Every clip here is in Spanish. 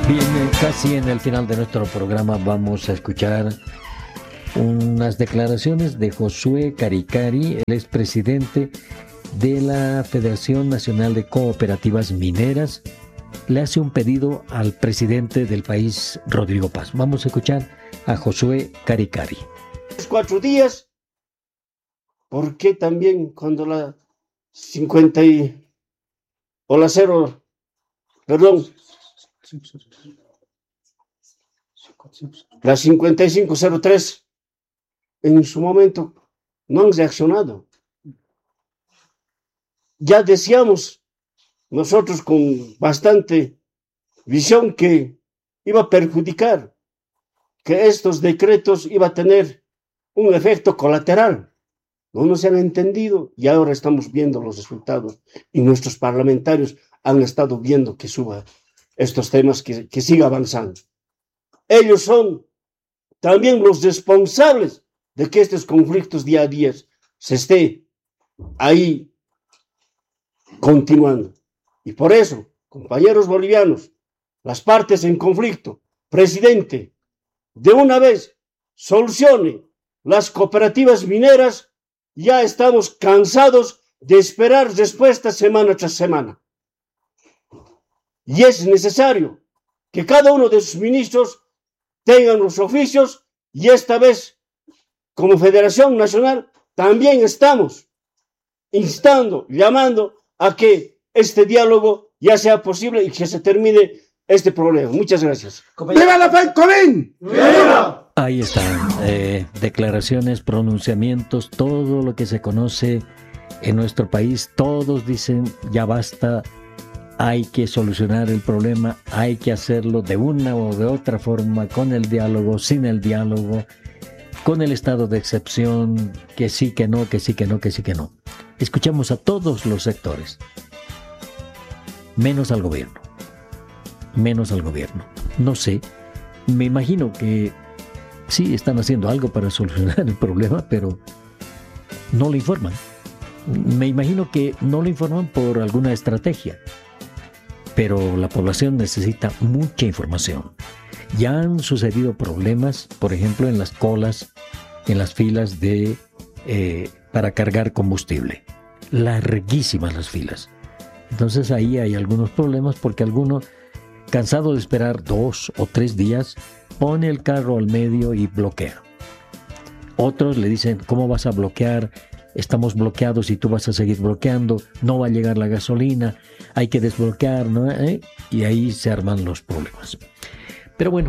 Bien, casi en el final de nuestro programa vamos a escuchar unas declaraciones de Josué Caricari, el expresidente de la Federación Nacional de Cooperativas Mineras. Le hace un pedido al presidente del país, Rodrigo Paz. Vamos a escuchar a Josué Caricari. 4 días, ¿por qué también cuando la 50 o la 0, perdón, la 5503 en su momento no han reaccionado? Ya decíamos nosotros con bastante visión que iba a perjudicar, que estos decretos iban a tener un efecto colateral. No nos han entendido y ahora estamos viendo los resultados y nuestros parlamentarios han estado viendo que suba estos temas, que siga avanzando. Ellos son también los responsables de que estos conflictos día a día se esté ahí continuando. Y por eso, compañeros bolivianos, las partes en conflicto, presidente, de una vez solucione las cooperativas mineras. Ya estamos cansados de esperar respuestas semana tras semana. Y es necesario que cada uno de sus ministros tengan los oficios, y esta vez, como Federación Nacional, también estamos instando, llamando a que este diálogo ya sea posible y que se termine este problema. Muchas gracias. ¡Viva la FENCOLIN! ¡Viva! Ahí están declaraciones, pronunciamientos, todo lo que se conoce en nuestro país. Todos dicen ya basta, hay que solucionar el problema, hay que hacerlo de una o de otra forma, con el diálogo, sin el diálogo, con el estado de excepción, que sí, que no, que sí, que no, que sí, que no. Escuchamos a todos los sectores, menos al gobierno. Menos al gobierno. No sé, me imagino que sí están haciendo algo para solucionar el problema, pero no lo informan. Me imagino que no lo informan por alguna estrategia, pero la población necesita mucha información. Ya han sucedido problemas, por ejemplo, en las colas, en las filas para cargar combustible. Larguísimas las filas. Entonces ahí hay algunos problemas porque algunos, cansado de esperar 2 o 3 días, pone el carro al medio y bloquea. Otros le dicen, ¿cómo vas a bloquear? Estamos bloqueados y tú vas a seguir bloqueando, no va a llegar la gasolina, hay que desbloquear, ¿no? Y ahí se arman los problemas. Pero bueno,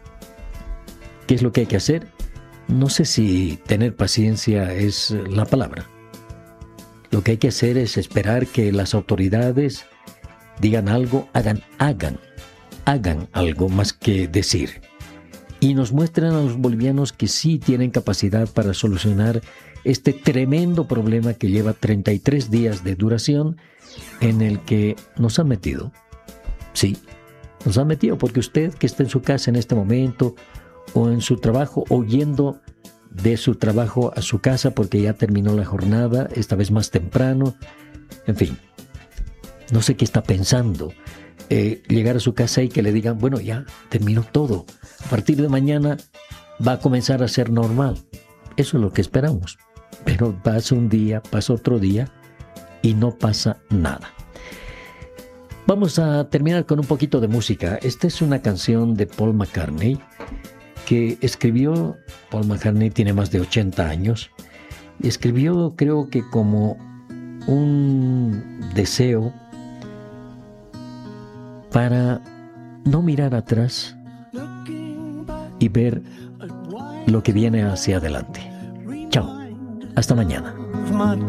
¿qué es lo que hay que hacer? No sé si tener paciencia es la palabra. Lo que hay que hacer es esperar que las autoridades digan algo, hagan algo más que decir. Y nos muestran a los bolivianos que sí tienen capacidad para solucionar este tremendo problema que lleva 33 días de duración, en el que nos han metido. Sí, nos han metido porque usted que está en su casa en este momento, o en su trabajo, o yendo de su trabajo a su casa porque ya terminó la jornada, esta vez más temprano, en fin, no sé qué está pensando. Llegar a su casa y que le digan, bueno, ya terminó todo, a partir de mañana va a comenzar a ser normal. Eso es lo que esperamos, pero pasa un día, pasa otro día y no pasa nada. Vamos a terminar con un poquito de música. Esta es una canción de Paul McCartney que escribió. Paul McCartney tiene más de 80 años y escribió, creo que como un deseo para no mirar atrás y ver lo que viene hacia adelante. Chao, hasta mañana.